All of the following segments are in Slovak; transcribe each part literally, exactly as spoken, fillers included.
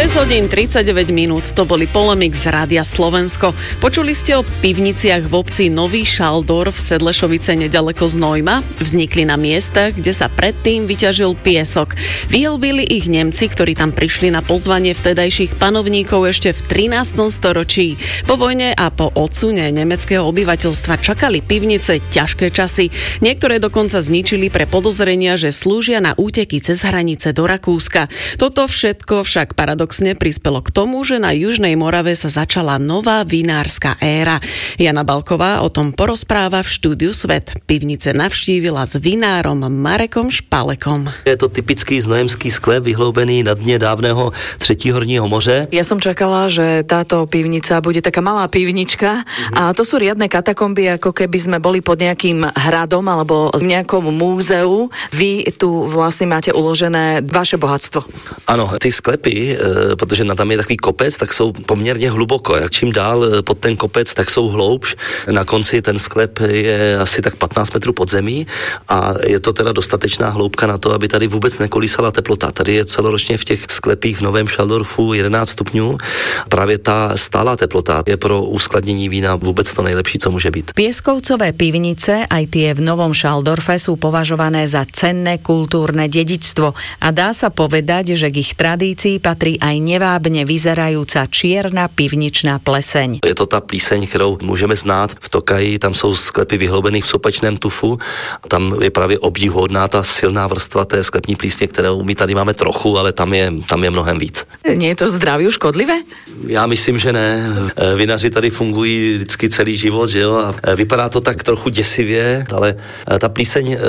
šesť hodín tridsaťdeväť minút, to boli Polemik z Rádia Slovensko. Počuli ste o pivniciach v obci Nový Šaldor v Sedlešovice nedaleko Znojma? Vznikli na miestach, kde sa predtým vyťažil piesok. Vyhlbili ich Nemci, ktorí tam prišli na pozvanie vtedajších panovníkov ešte v trinástom storočí. Po vojne a po odsune nemeckého obyvateľstva čakali pivnice ťažké časy. Niektoré dokonca zničili pre podozrenia, že slúžia na úteky cez hranice do Rakúska. Toto všetko však paradoxne prispelo k tomu, že na Južnej Morave sa začala nová vinárska éra. Jana Balková o tom porozpráva v štúdiu Svet. Pivnice navštívila s vinárom Marekom Špalekom. Je to typický znojemský sklep vyhloubený na dne dávného Třetí horního moře. Ja som čakala, že táto pivnica bude taká malá pivnička mm-hmm. a to sú riadne katakomby, ako keby sme boli pod nejakým hradom alebo v nejakom múzeu. Vy tu vlastne máte uložené vaše bohatstvo. Ano, ty sklepy, protože na tam je takový kopec, tak jsou poměrně hluboko. Jak čím dál pod ten kopec, tak jsou hloubš. Na konci ten sklep je asi tak patnáct metrů pod zemí a je to teda dostatečná hloubka na to, aby tady vůbec nekolísala teplota. Tady je celoročně v těch sklepích v Novém Šaldorfu jedenáct stupňů. Právě ta stálá teplota je pro uskladnění vína vůbec to nejlepší, co může být. Pieskovcové pivnice, aj tie v Novom Šaldorfe, sú považované za cenné kultúrne dedičstvo a dá sa povedať, že k ich tradícii patrí aj nevábne vyzerajúca čierna pivničná pleseň. Je to ta plíseň, kterou můžeme znát v Tokaji, tam jsou sklepy vyhloubený v sopečném tufu, tam je právě obdivuhodná ta silná vrstva té sklepní plísně, kterou my tady máme trochu, ale tam je, tam je mnohem víc. Nie je to zdraviu škodlivé? Já myslím, že ne. Vinaři tady fungují vždycky celý život, že jo, a vypadá to tak trochu děsivě, ale ta plíseň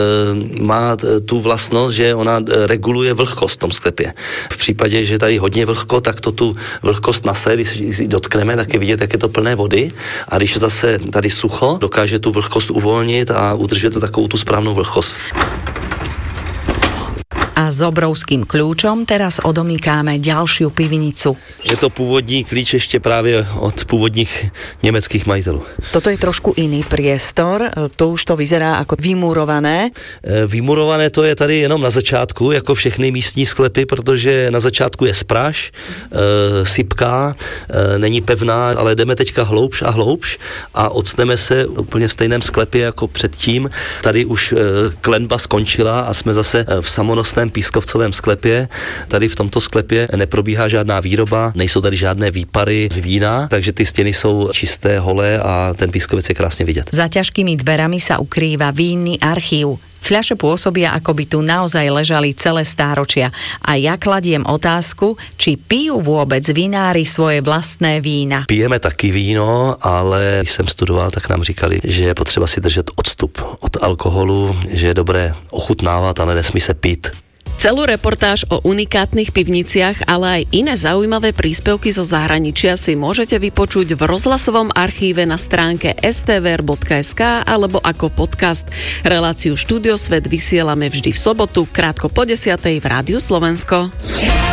má tu vlastnost, že ona reguluje vlhkost v tom sklepě. V případě, že tady hodně vlhko, tak to tu vlhkost nase, když si dotkneme, tak je vidět, jak je to plné vody, a když zase tady sucho, dokáže tu vlhkost uvolnit a udržuje to takovou tu správnou vlhkost. A s obrovským kľúčom teraz odomýkáme ďalšiu pivnicu. Je to původní klíč ještě právě od původních německých majitelů. Toto je trošku iný priestor, to už to vyzerá ako vymurované. Vymurované to je tady jenom na začátku, jako všechny místní sklepy, protože na začátku je spráž, e, sypká, e, není pevná, ale jdeme teďka hloubš a hloubš a odstneme se úplně v stejném sklepě jako předtím. Tady už e, klenba skončila a jsme zase v samonosném pískovcovém sklepě. Tady v tomto sklepě neprobíhá žádná výroba, nejsou tady žádné výpary z vína, takže ty stěny jsou čisté, holé a ten pískovec je krásně vidět. Za ťažkými dverami sa ukrýva vínny archív. Fľaše pôsobia, ako by tu naozaj ležali celé stáročia. A ja kladiem otázku, či pijú vôbec vinári svoje vlastné vína. Pijeme taky víno, ale když jsem studoval, tak nám říkali, že je potřeba si držet odstup od alkoholu, že je dobré ochutnávat, ale nesmí se pít. Celú reportáž o unikátnych pivniciach, ale aj iné zaujímavé príspevky zo zahraničia si môžete vypočuť v rozhlasovom archíve na stránke es té vé er bodka es ká alebo ako podcast. Reláciu Štúdio Svet vysielame vždy v sobotu, krátko po desiatej v Rádiu Slovensko.